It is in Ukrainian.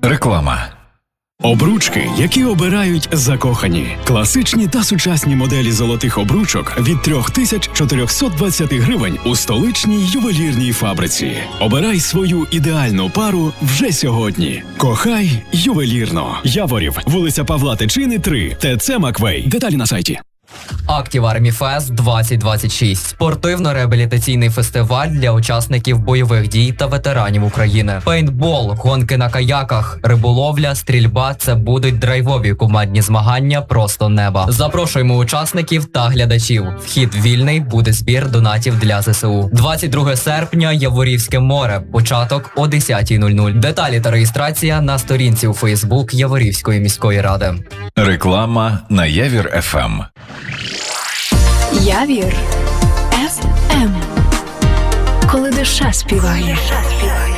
Реклама. Обручки, які обирають закохані. Класичні та сучасні моделі золотих обручок від 3420 гривень у столичній ювелірній фабриці. Обирай свою ідеальну пару вже сьогодні. Кохай ювелірно. Яворів, вулиця Павла Тичини, 3, ТЦ Маквей. Деталі на сайті. Active Army Fest 2026 – спортивно-реабілітаційний фестиваль для учасників бойових дій та ветеранів України. Пейнтбол, гонки на каяках, риболовля, стрільба – це будуть драйвові командні змагання просто неба. Запрошуємо учасників та глядачів. Вхід вільний, буде збір донатів для ЗСУ. 22 серпня, Яворівське море, початок о 10:00. Деталі та реєстрація на сторінці у Фейсбук Яворівської міської ради. Реклама на Явір ФМ. Явір ФМ. Коли душа співає.